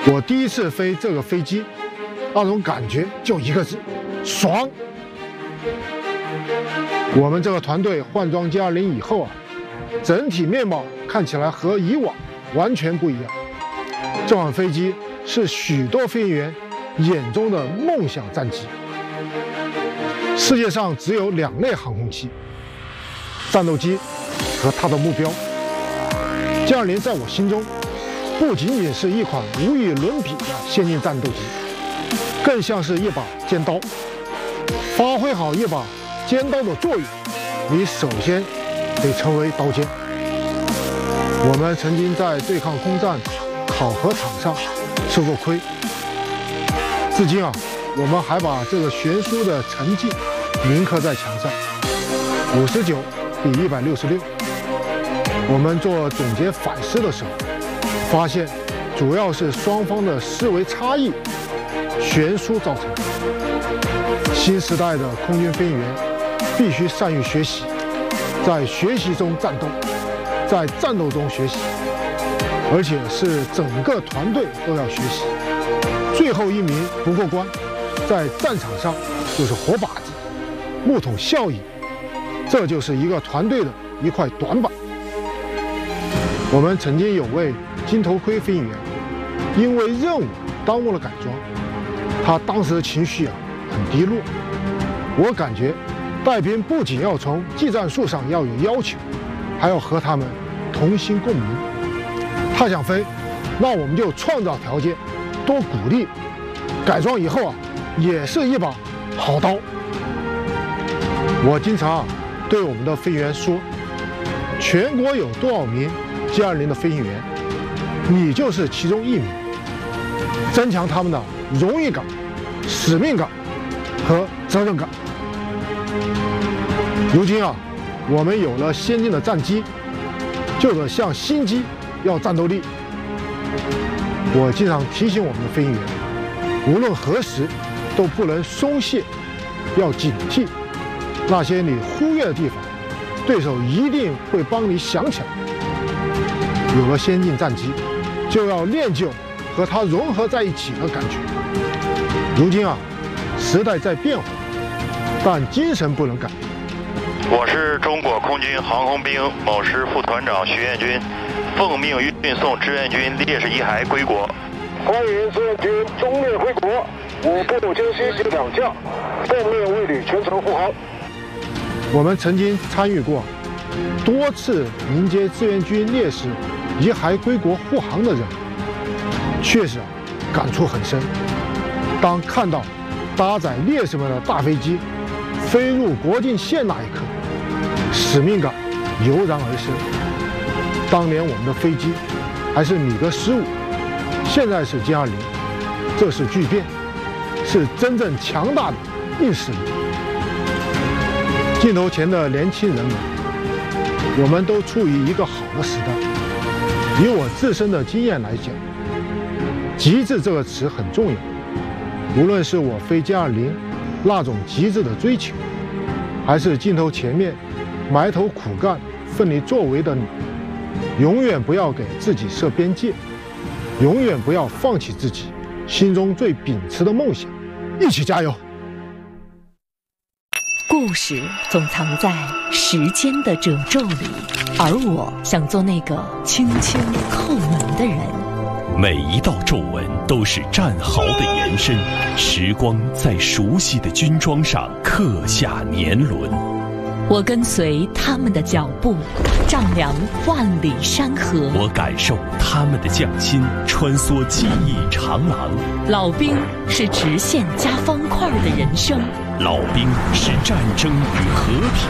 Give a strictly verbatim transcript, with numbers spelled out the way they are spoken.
我第一次飞这个飞机，那种感觉就一个字：爽。我们这个团队换装歼二零以后啊，整体面貌看起来和以往完全不一样。这款飞机是许多飞行员眼中的梦想战机。世界上只有两类航空器：战斗机和它的目标。歼二零在我心中不仅仅是一款无与伦比的先进战斗机，更像是一把尖刀。发挥好一把尖刀的作用，你首先得成为刀尖。我们曾经在对抗空战考核场上吃过亏，至今啊，我们还把这个悬殊的成绩铭刻在墙上。五十九比一百六十六。我们做总结反思的时候，发现主要是双方的思维差异悬殊造成的。新时代的空军飞行员必须善于学习，在学习中战斗，在战斗中学习，而且是整个团队都要学习。最后一名不过关，在战场上就是活靶子、木桶效应，这就是一个团队的一块短板。我们曾经有位金头盔飞行员，因为任务耽误了改装，他当时的情绪啊很低落。我感觉带兵不仅要从技战术上要有要求，还要和他们同心共鸣。他想飞，那我们就创造条件，多鼓励。改装以后啊，也是一把好刀。我经常啊对我们的飞行员说，全国有多少名歼二零的飞行员，你就是其中一名。增强他们的荣誉感、使命感和责任感。如今啊，我们有了先进的战机，就得像新机要战斗力。我经常提醒我们的飞行员，无论何时都不能松懈，要警惕那些你忽略的地方，对手一定会帮你想起来。有了先进战机，就要练就和它融合在一起的感觉。如今啊，时代在变化，但精神不能改。 我是中国空军航空兵某师副团长徐彦军，奉命运送志愿军烈士遗骸归国。 欢迎志愿军忠烈归国，我部歼七及两架，奉命为你全程护航。 我们曾经参与过多次迎接志愿军烈士遗骸归国护航的任务，确实啊，感触很深。当看到搭载烈士们的大飞机飞入国境线那一刻，使命感油然而生。当年我们的飞机还是米格十五，现在是歼二零，这是巨变，是真正强大的硬实力。镜头前的年轻人们，我们都处于一个好的时代。以我自身的经验来讲，极致这个词很重要。无论是我飞歼二零那种极致的追求，还是镜头前面埋头苦干、奋力作为的你，永远不要给自己设边界，永远不要放弃自己心中最秉持的梦想，一起加油！ 故事总藏在时间的褶皱里，而我想做那个轻轻叩门的人。 每一道皱纹都是战壕的延伸，时光在熟悉的军装上刻下年轮。 我跟随他们的脚步，丈量万里山河。 我感受他们的匠心，穿梭记忆长廊。 老兵是直线加方块的人生， 老兵是战争与和平